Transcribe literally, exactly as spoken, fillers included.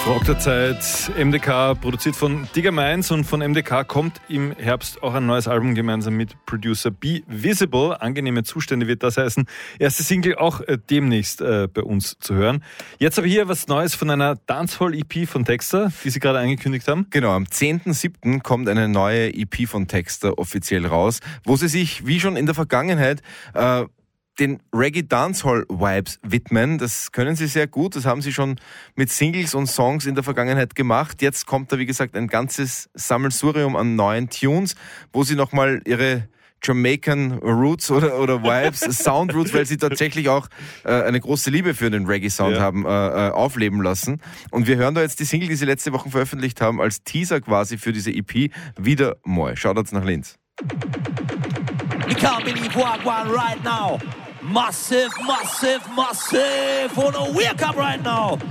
Frag der Zeit, M D K, produziert von Digger Minds, und von M D K kommt im Herbst auch ein neues Album gemeinsam mit Producer Be Visible. Angenehme Zustände wird das heißen. Erste Single auch äh, demnächst äh, bei uns zu hören. Jetzt habe ich hier was Neues von einer Dancehall-E P von Texter, die Sie gerade angekündigt haben. Genau, am zehnten siebten kommt eine neue E P von Texter offiziell raus, wo sie sich, wie schon in der Vergangenheit, äh, den Reggae-Dancehall-Vibes widmen. Das können sie sehr gut. Das haben sie schon mit Singles und Songs in der Vergangenheit gemacht. Jetzt kommt da, wie gesagt, ein ganzes Sammelsurium an neuen Tunes, wo sie nochmal ihre Jamaican Roots oder, oder Vibes, Sound Roots, weil sie tatsächlich auch äh, eine große Liebe für den Reggae-Sound ja. haben, äh, aufleben lassen. Und wir hören da jetzt die Single, die sie letzte Woche veröffentlicht haben, als Teaser quasi für diese E P, wieder mal. Schaut jetzt nach Linz. You can't believe what I want right now. Massive, massive, massive. Wanna wake up right now.